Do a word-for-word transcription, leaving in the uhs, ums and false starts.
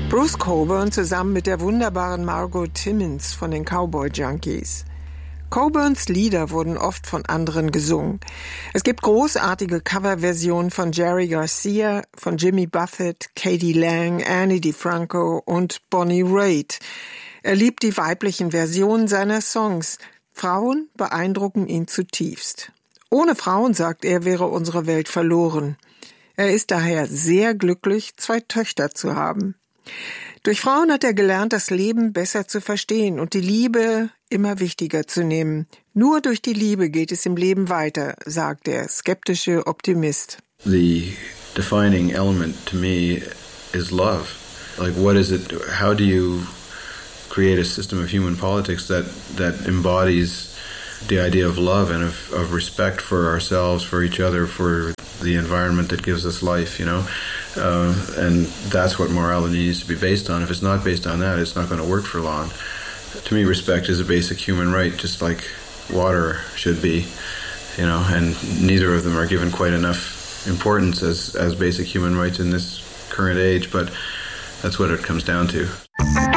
Bruce Cockburn zusammen mit der wunderbaren Margot Timmins von den Cowboy Junkies. Cockburns Lieder wurden oft von anderen gesungen. Es gibt großartige Coverversionen von Jerry Garcia, von Jimmy Buffett, Katie Lang, Annie DiFranco und Bonnie Raitt. Er liebt die weiblichen Versionen seiner Songs. Frauen beeindrucken ihn zutiefst. Ohne Frauen, sagt er, wäre unsere Welt verloren. Er ist daher sehr glücklich, zwei Töchter zu haben. Durch Frauen hat er gelernt, das Leben besser zu verstehen und die Liebe immer wichtiger zu nehmen. Nur durch die Liebe geht es im Leben weiter, sagt der skeptische Optimist. The defining element to me is love. Like, what is it? How do you create a system of human politics that that embodies the idea of love and of, of respect for ourselves, for each other, for the environment that gives us life, you know? Uh, and that's what morality needs to be based on. If it's not based on that, it's not going to work for long. To me, respect is a basic human right, just like water should be, you know, and neither of them are given quite enough importance as, as basic human rights in this current age, but that's what it comes down to.